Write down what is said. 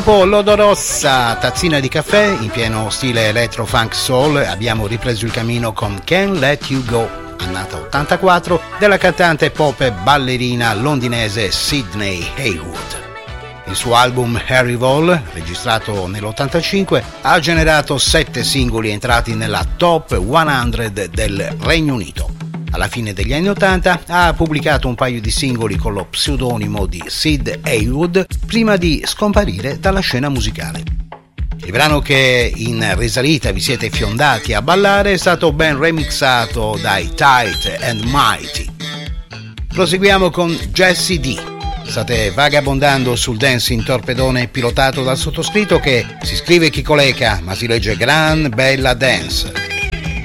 L'odorosa tazzina di caffè in pieno stile electro funk soul, abbiamo ripreso il cammino con Can't Let You Go, annata 84, della cantante pop e ballerina londinese Sydney Haywood. Il suo album Harry Vol, registrato nell'85, ha generato 7 singoli entrati nella top 100 del Regno Unito. Alla fine degli anni 80 ha pubblicato un paio di singoli con lo pseudonimo di Sid Haywood prima di scomparire dalla scena musicale. Il brano che in risalita vi siete fiondati a ballare è stato ben remixato dai Tight and Mighty. Proseguiamo con Jessie D. State vagabondando sul dancing torpedone pilotato dal sottoscritto che si scrive Chicoleca ma si legge Gran Bella Dance.